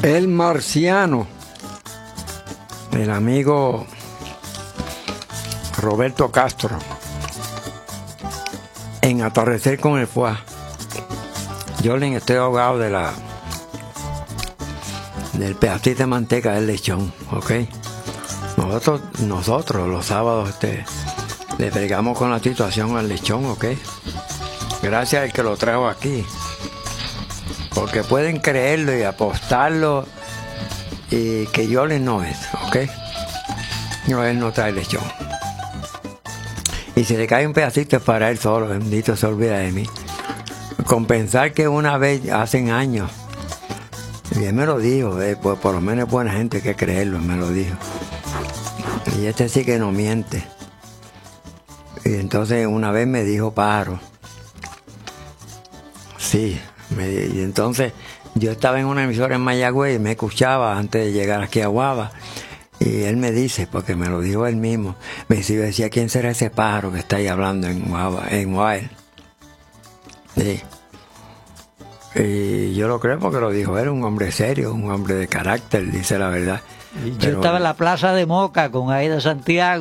El Marciano, el amigo Roberto Castro, en Atardecer con el Fuá. Yo le estoy ahogado del pedacito de manteca del lechón, ¿ok? Nosotros los sábados le pegamos con la situación al lechón, ¿ok? Gracias al que lo trajo aquí. Porque pueden creerlo y apostarlo y que Yoli no es, ¿ok? No, él no trae lechón. Y si le cae un pedacito es para él solo, bendito se olvida de mí. Con pensar que una vez, hace años, y él me lo dijo, pues por lo menos es buena gente que creerlo, me lo dijo. Y este sí que no miente. Y entonces una vez me dijo pájaro. Sí. Y entonces yo estaba en una emisora en Mayagüez y me escuchaba antes de llegar aquí a Guava. Y él me dice, porque me lo dijo él mismo, me decía, ¿quién será ese pájaro que está ahí hablando en Guava, en Wild? Sí. Y yo lo creo porque lo dijo él, un hombre serio, un hombre de carácter, dice la verdad. Yo estaba en la Plaza de Moca con Aida Santiago.